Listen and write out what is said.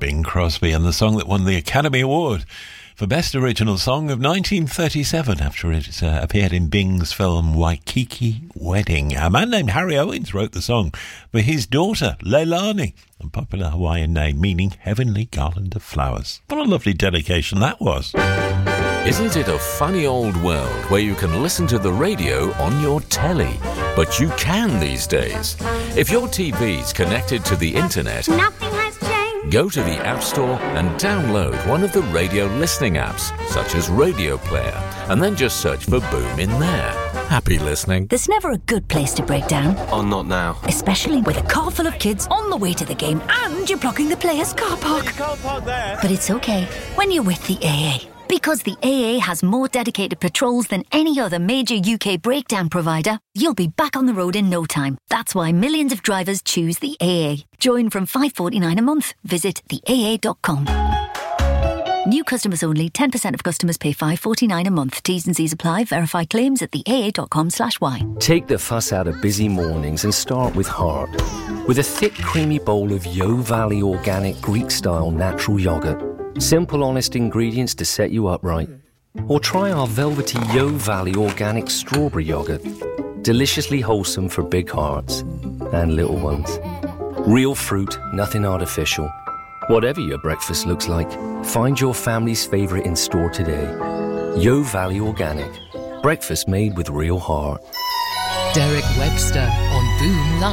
Bing Crosby, and the song that won the Academy Award for Best Original Song of 1937 after it appeared in Bing's film Waikiki Wedding. A man named Harry Owens wrote the song for his daughter, Leilani, a popular Hawaiian name meaning heavenly garland of flowers. What a lovely dedication that was. Isn't it a funny old world where you can listen to the radio on your telly? But you can these days. If your TV's connected to the internet, nothing has changed. Go to the App Store and download one of the radio listening apps, such as Radio Player, and then just search for Boom in there. Happy listening. There's never a good place to break down. Oh, not now. Especially with a car full of kids on the way to the game and you're blocking the player's car park. You can't park there. But it's okay when you're with the AA. Because the AA has more dedicated patrols than any other major UK breakdown provider, you'll be back on the road in no time. That's why millions of drivers choose the AA. Join from $5.49 a month. Visit theaa.com. New customers only. 10% of customers pay $5.49 a month. T's and C's apply. Verify claims at theaa.com/y. Take the fuss out of busy mornings and start with heart. With a thick, creamy bowl of Yo Valley organic Greek-style natural yoghurt. Simple, honest ingredients to set you up right. Or try our velvety Yo Valley organic strawberry yoghurt. Deliciously wholesome for big hearts and little ones. Real fruit, nothing artificial. Whatever your breakfast looks like, find your family's favourite in store today. Yo Valley Organic. Breakfast made with real heart. Derek Webster on Boom Live.